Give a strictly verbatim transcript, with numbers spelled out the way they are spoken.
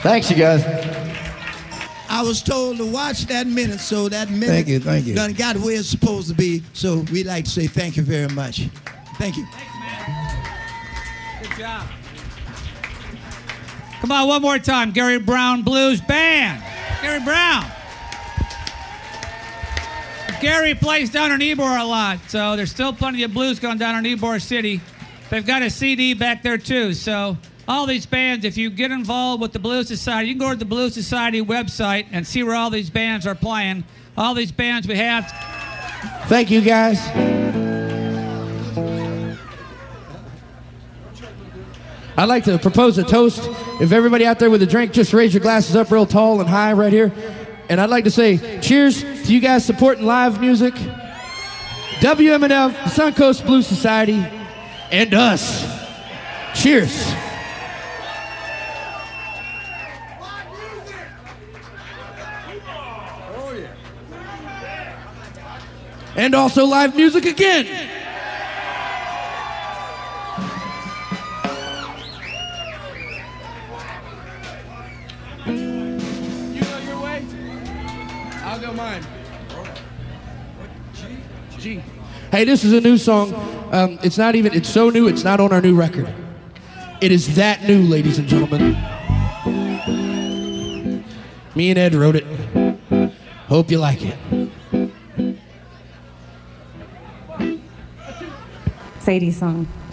Thanks, you guys. I was told to watch that minute, so that minute Thank you, thank you. done got where it's supposed to be, so we'd like to say thank you very much. Thank you. Thanks, man. Good job. Come on, one more time. Gary Brown Blues Band. Gary Brown. Gary plays down in Ybor a lot, so there's still plenty of blues going down in Ybor City. They've got a C D back there, too, so all these bands, if you get involved with the Blues Society, you can go to the Blues Society website and see where all these bands are playing. All these bands we have. Thank you, guys. I'd like to propose a toast. If everybody out there with a drink, just raise your glasses up real tall and high right here. And I'd like to say cheers to you guys supporting live music, W M N F, Suncoast Blues Society, and us. Cheers. And also live music again. You go your way? I'll go mine. G? G. Hey, this is a new song. Um, it's not even, it's so new, it's not on our new record. It is that new, ladies and gentlemen. Me and Ed wrote it. Hope you like it. Sadie song.